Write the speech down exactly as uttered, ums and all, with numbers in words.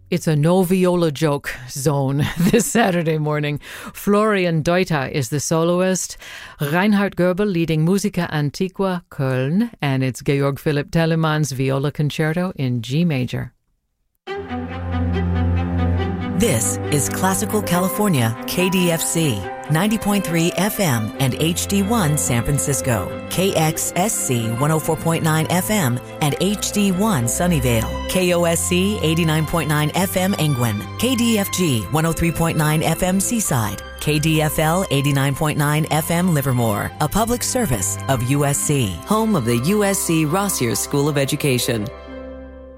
It's a no viola joke zone this Saturday morning. Florian Deuter is the soloist, Reinhard Goebel leading Musica Antiqua Köln, and it's Georg Philipp Telemann's Viola Concerto in G major. This is Classical California, K D F C, ninety point three F M and H D one San Francisco, K X S C one oh four point nine F M and H D one Sunnyvale, K O S C eighty-nine point nine F M Engwin, K D F G one oh three point nine F M Seaside, K D F L eighty-nine point nine F M Livermore, a public service of U S C, home of the U S C Rossier School of Education.